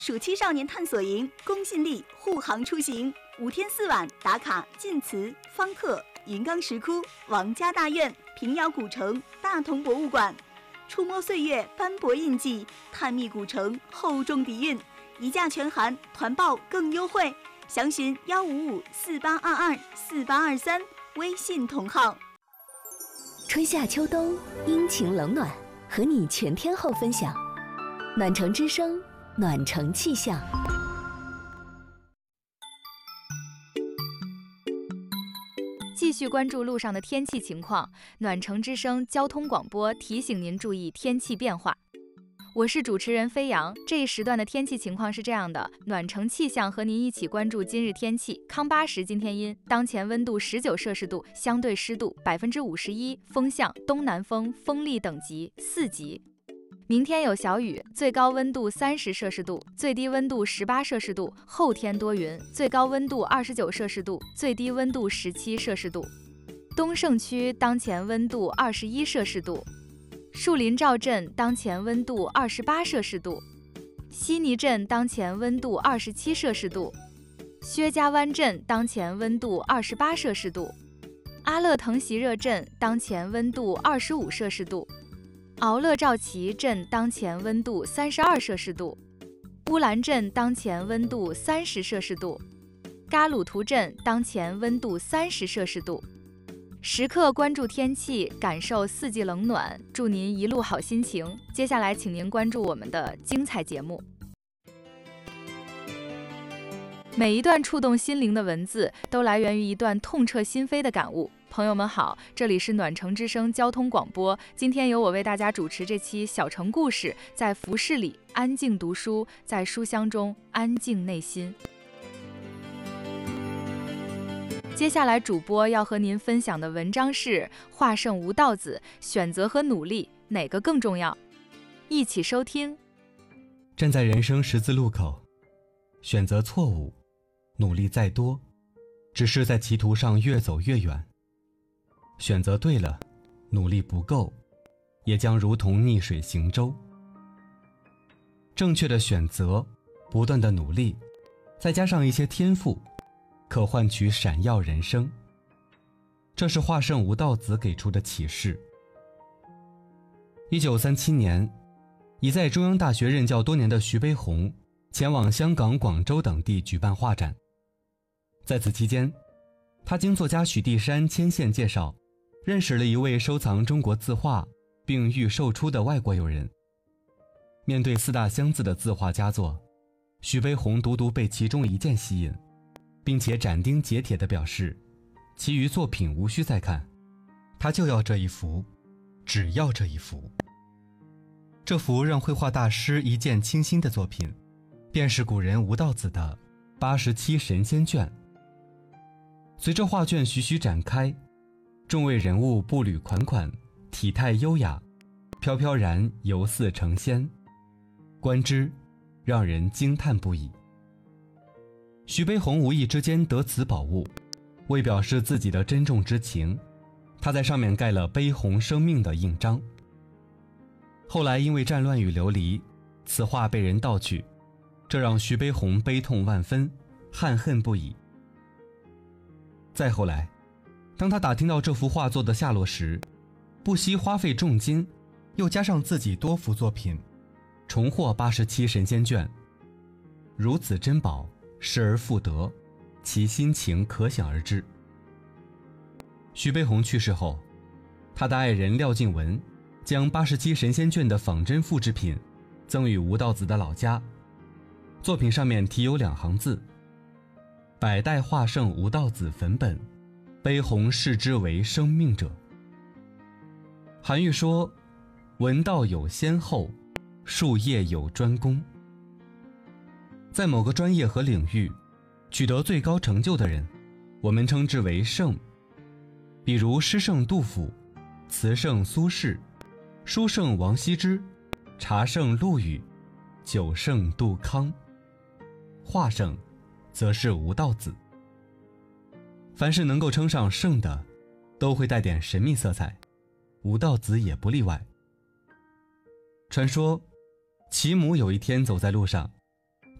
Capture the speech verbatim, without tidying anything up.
暑期少年探索营，公信力护航出行，五天四晚打卡晋祠、方特、云冈石窟、王家大院、平遥古城、大同博物馆，触摸岁月斑驳印记，探秘古城厚重底蕴，一价全含，团报更优惠，详询幺五五四八二二四八二三微信同号。 春夏秋冬，阴晴冷暖，和你全天候分享。暖城之声，暖城气象。 继续关注路上的天气情况，暖城之声交通广播提醒您注意天气变化。我是主持人飞扬，这一时段的天气情况是这样的：暖城气象和您一起关注今日天气。康巴什今天阴，当前温度十九摄氏度，相对湿度百分之五十一，风向东南风，风力等级四级。明天有小雨，最高温度三十摄氏度，最低温度十八摄氏度。后天多云，最高温度二十九摄氏度，最低温度十七摄氏度。东胜区当前温度二十一摄氏度。树林赵镇当前温度二十八摄氏度，悉尼镇当前温度二十七摄氏度，薛家湾镇当前温度二十八摄氏度，阿勒腾席热镇当前温度二十五摄氏度，敖勒赵旗镇当前温度三十二摄氏度，乌兰镇当前温度三十摄氏度，嘎鲁图镇当前温度三十摄氏度。时刻关注天气，感受四季冷暖，祝您一路好心情。接下来请您关注我们的精彩节目。每一段触动心灵的文字都来源于一段痛彻心扉的感悟。朋友们好，这里是暖城之声交通广播，今天由我为大家主持这期小城故事，在服饰里安静读书，在书香中安静内心。接下来主播要和您分享的文章是华圣吴道子，选择和努力哪个更重要？一起收听。 站在人生十字路口，选择错误，努力再多，只是在歧途上越走越远；选择对了，努力不够，也将如同逆水行舟。正确的选择，不断的努力，再加上一些天赋，可换取闪耀人生。这是华圣吴道子给出的启示。一九三七年，已在中央大学任教多年的徐悲鸿前往香港、广州等地举办画展。在此期间，他经作家许地山牵线介绍，认识了一位收藏中国字画并欲售出的外国友人。面对四大箱子的字画佳作，徐悲鸿独独被其中一件吸引，并且斩钉截铁地表示，其余作品无需再看，他就要这一幅，只要这一幅。这幅让绘画大师一见倾心的作品，便是古人吴道子的《八十七神仙卷》。随着画卷徐徐展开，众位人物步履款款，体态优雅，飘飘然犹似成仙，观之让人惊叹不已。徐悲鸿无意之间得此宝物，为表示自己的珍重之情，他在上面盖了悲鸿生命的印章。后来因为战乱与流离，此画被人盗取，这让徐悲鸿悲痛万分，憾恨不已。再后来，当他打听到这幅画作的下落时，不惜花费重金，又加上自己多幅作品，重获八十七神仙卷。如此珍宝，失而复得，其心情可想而知。徐悲鸿去世后，他的爱人廖静文将八十七神仙卷的仿真复制品赠予吴道子的老家，作品上面题有两行字：百代画圣吴道子粉本，悲鸿视之为生命者。韩愈说，文道有先后，术业有专攻。在某个专业和领域取得最高成就的人，我们称之为圣。比如诗圣杜甫，词圣苏轼，书圣王羲之，茶圣陆羽，酒圣杜康，画圣则是吴道子。凡是能够称上圣的，都会带点神秘色彩，吴道子也不例外。传说，其母有一天走在路上，